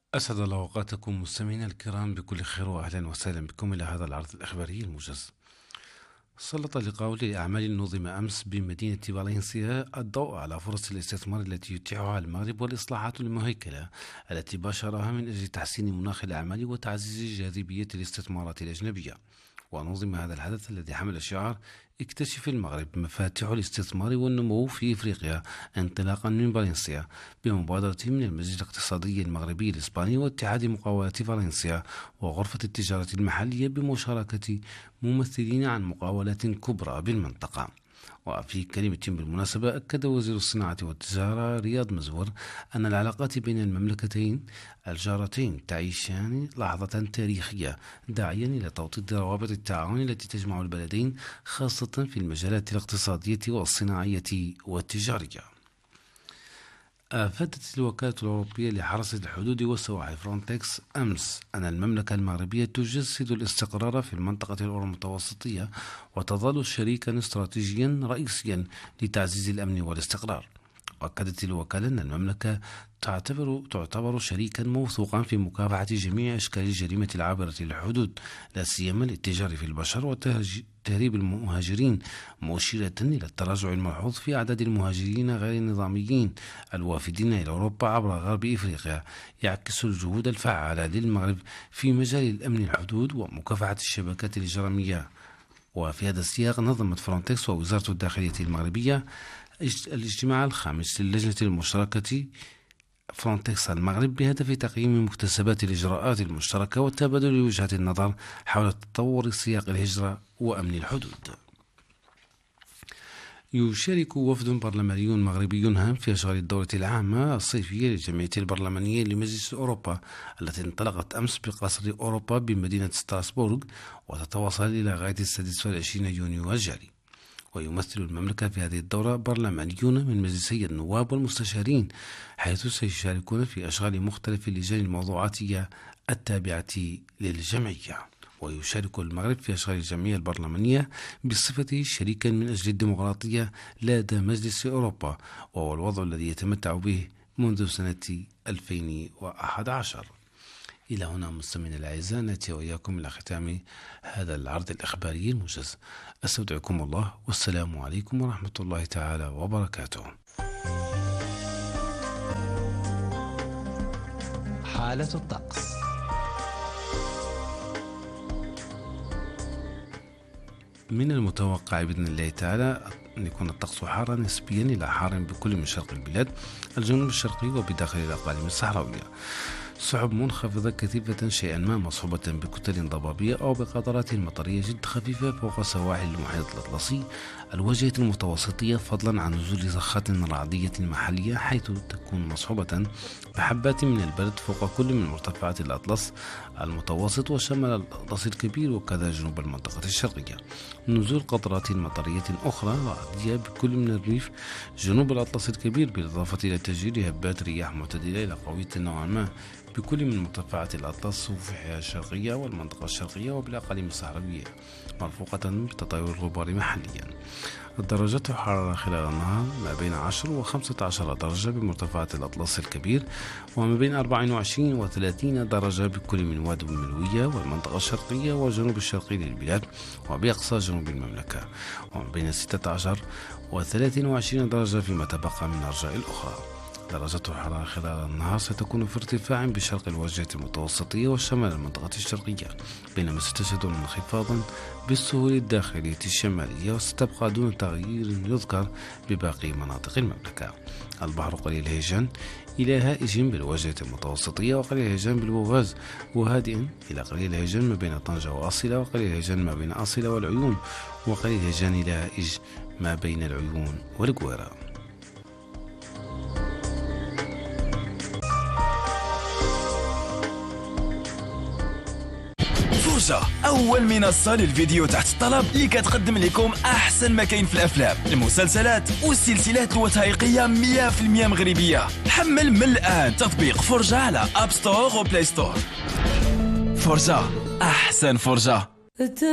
أسعد الله أوقاتكم مستمعينا الكرام بكل خير، وأهلا وسهلا بكم إلى هذا العرض الإخباري الموجز. سلط اللقاء لأعمال نظم أمس بمدينة فالنسيا الضوء على فرص الاستثمار التي يتيحها المغرب والإصلاحات المهيكلة التي باشرها من أجل تحسين مناخ الأعمال وتعزيز جاذبية الاستثمارات الأجنبية. ونظم هذا الحدث الذي حمل شعار اكتشف المغرب مفاتيح الاستثمار والنمو في إفريقيا انطلاقا من فالنسيا بمبادرة من المجلس الاقتصادي المغربي الإسباني واتحاد مقاولات فالنسيا وغرفة التجارة المحلية بمشاركة ممثلين عن مقاولات كبرى بالمنطقة. وفي كلمة بالمناسبة أكد وزير الصناعة والتجارة رياض مزور أن العلاقات بين المملكتين الجارتين تعيشان لحظة تاريخية، داعيا إلى توطيد روابط التعاون التي تجمع البلدين خاصة في المجالات الاقتصادية والصناعية والتجارية. أفادت الوكالة الأوروبية لحرس الحدود والسواحل فرونتكس أمس أن المملكة المغربية تجسد الاستقرار في المنطقة الأورو-متوسطية وتظل شريكا استراتيجيا رئيسيا لتعزيز الأمن والاستقرار. وأكدت الوكالة أن المملكة تعتبر شريكا موثوقا في مكافحة جميع أشكال الجريمة العابرة للحدود، لا سيما الاتجار في البشر وتهريب المهاجرين، مشيرة إلى التراجع الملحوظ في أعداد المهاجرين غير النظاميين الوافدين إلى أوروبا عبر غرب إفريقيا، يعكس الجهود الفعالة للمغرب في مجال الأمن الحدود ومكافحة الشبكات الإجرامية. وفي هذا السياق نظمت فرونتكس ووزارة الداخلية المغربية الاجتماع الخامس للجنة المشتركة فرونتكس المغرب بهدف تقييم مكتسبات الإجراءات المشتركة وتبادل وجهات النظر حول تطور سياق الهجرة وأمن الحدود. يشارك وفد برلماني مغربي هام في إشغال الدورة العامة الصيفية للجمعية البرلمانية لمجلس أوروبا التي انطلقت أمس بقصر أوروبا بمدينة ستراسبورغ وتتواصل إلى غاية 26 يونيو الجاري. ويمثل المملكة في هذه الدورة برلمانيون من مجلسي النواب والمستشارين، حيث سيشاركون في أشغال مختلف اللجان الموضوعاتية التابعة للجمعية. ويشارك المغرب في أشغال الجمعية البرلمانية بصفته شريكا من أجل الديمقراطية لدى مجلس أوروبا، وهو الوضع الذي يتمتع به منذ سنة 2011. إلى هنا مستمعينا الأعزاء نأتي وإياكم إلى ختام هذا العرض الإخباري الموجز. أستودعكم الله والسلام عليكم ورحمة الله تعالى وبركاته. حالة الطقس. من المتوقع بإذن الله تعالى أن يكون الطقس حارا نسبيا إلى حار بكل من شرق البلاد، الجنوب الشرقي وبداخل الأقاليم الصحراوية. سحب منخفضة كثيفة شيئا ما مصحوبة بكتل ضبابية أو بقطرات مطرية جد خفيفة فوق سواحل المحيط الأطلسي الواجهة المتوسطية، فضلا عن نزول زخات رعدية محلية حيث تكون مصحوبة بحبات من البرد فوق كل من مرتفعات الأطلس المتوسط وشمال الأطلس الكبير وكذا جنوب المنطقة الشرقية. نزول قطرات مطرية أخرى رعدية بكل من الريف جنوب الأطلس الكبير، بالإضافة إلى تجري هبات رياح معتدلة إلى قوية نوعا ما بكل من مرتفعات الأطلس وفحيها الشرقية والمنطقة الشرقية وبالأقاليم الصحراوية، مرفوقة بتطاير الغبار محليا. درجات الحرارة خلال النهار ما بين 10 و 15 درجة بمرتفعات الأطلس الكبير، وما بين 24 و 30 درجة بكل من واد الملوية والمنطقة الشرقية والجنوب الشرقي للبلاد وبأقصى جنوب المملكة، وما بين 16 و 23 درجة فيما تبقى من الأرجاء الأخرى. درجات الحرارة خلال النهار ستكون في ارتفاع بشرق الواجهة المتوسطية وشمال المنطقة الشرقية، بينما ستشهد انخفاضا بالسهول الداخلية الشمالية وستبقى دون تغيير يذكر بباقي مناطق المملكة. البحر قليل الهيجان إلى هائج بالواجهة المتوسطية وقليل الهيجان بالبوغاز، وهادئ إلى قليل الهيجان ما بين طنجة وأصلة، وقليل الهيجان ما بين أصلة والعيون، وقليل الهيجان إلى هائج ما بين العيون والقويرة. فرجة أول منصة للفيديو تحت الطلب اللي كتقدم لكم أحسن ما كاين في الأفلام، المسلسلات والسلسلات الوثائقية 100% مغربية. حمل من الآن تطبيق فرجة على أب ستور وبلاي ستور. فرجة أحسن فرجة.